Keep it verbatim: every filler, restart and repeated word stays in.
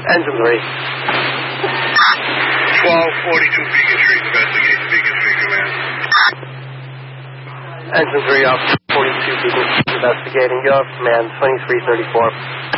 Engine three. twelve forty-two Beacon Street, investigate Beacon Street Command. Engine three off forty-two Beacon Street, investigating. Go up command twenty-three thirty-four.